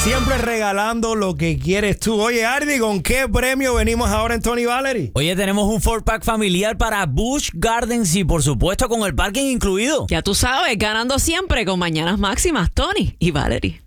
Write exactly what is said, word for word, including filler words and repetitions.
Siempre regalando lo que quieres tú. Oye, Ardi, ¿con qué premio venimos ahora en Tony Valerie? Oye, tenemos un four pack familiar para Busch Gardens y por supuesto con el parking incluido. Ya tú sabes, ganando siempre con Mañanas Máximas, Tony y Valerie.